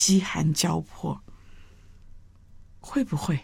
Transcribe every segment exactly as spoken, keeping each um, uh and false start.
饥寒交迫，会不会？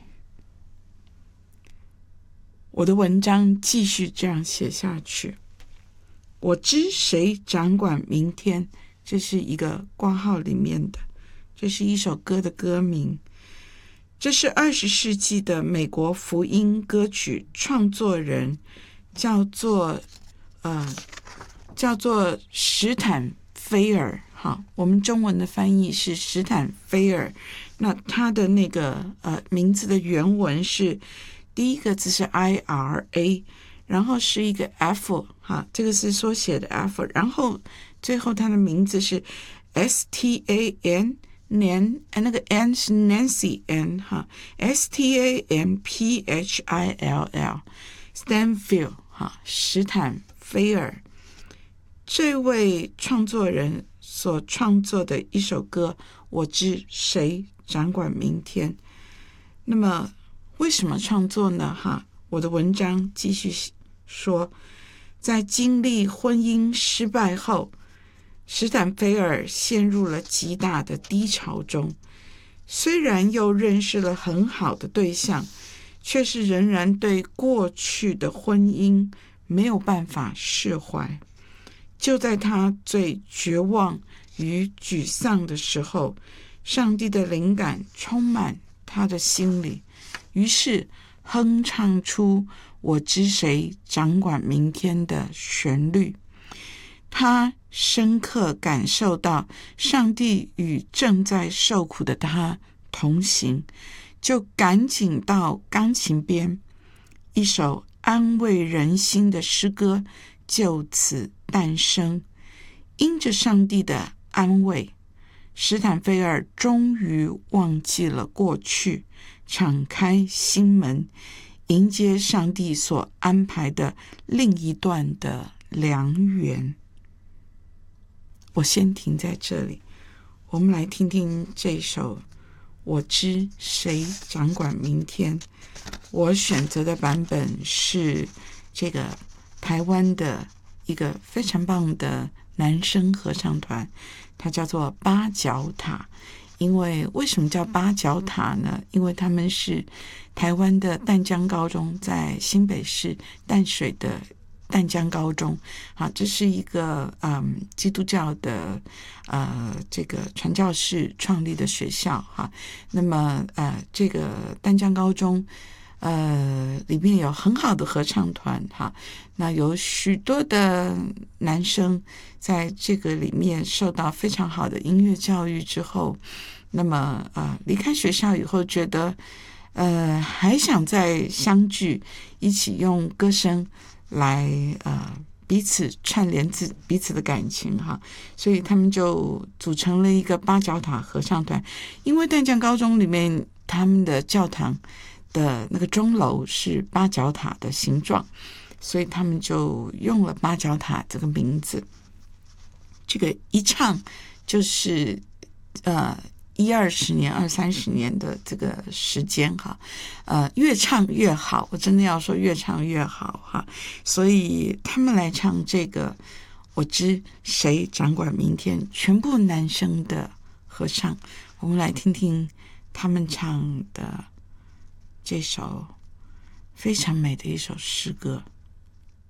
我的文章继续这样写下去。我知谁掌管明天，这是一个括号里面的，这是一首歌的歌名。这是二十世纪的美国福音歌曲创作人，叫做呃叫做史坦菲尔。好，我们中文的翻译是史坦菲尔。那他的那个呃名字的原文是第一个字是 I R A， 然后是一个 F， 哈，这个是缩写的 F， 然后最后他的名字是 S T A N， Nan， 那个 N 是 Nancy N， 哈 S T A N P H I L L Stanfield， 哈，史坦菲尔。这位创作人所创作的一首歌，我知谁掌管明天。那么为什么创作呢？哈，我的文章继续说，在经历婚姻失败后，史坦菲尔陷入了极大的低潮中。虽然又认识了很好的对象，却是仍然对过去的婚姻没有办法释怀。就在他最绝望与沮丧的时候，上帝的灵感充满他的心里，于是哼唱出我知谁掌管明天的旋律。他深刻感受到上帝与正在受苦的他同行，就赶紧到钢琴边，一首安慰人心的诗歌就此诞生。因着上帝的安慰，史坦菲尔终于忘记了过去，敞开心门，迎接上帝所安排的另一段的良缘。我先停在这里，我们来听听这首我知谁掌管明天。我选择的版本是这个台湾的一个非常棒的男声合唱团，它叫做八角塔。因为为什么叫八角塔呢？因为他们是台湾的淡江高中，在新北市淡水的淡江高中。好，这是一个嗯基督教的呃这个传教士创立的学校哈。那么呃这个淡江高中呃里面有很好的合唱团哈，那有许多的男生在这个里面受到非常好的音乐教育之后，那么呃离开学校以后觉得呃还想再相聚，一起用歌声来呃彼此串联自彼此的感情哈，所以他们就组成了一个八角塔合唱团。因为淡江高中里面他们的教堂的那个钟楼是八角塔的形状，所以他们就用了八角塔这个名字。这个一唱就是呃一二十年、二三十年的这个时间哈，呃，越唱越好，我真的要说越唱越好哈。所以他们来唱这个我知谁掌管明天，全部男生的合唱。我们来听听他们唱的这首非常美的一首诗歌。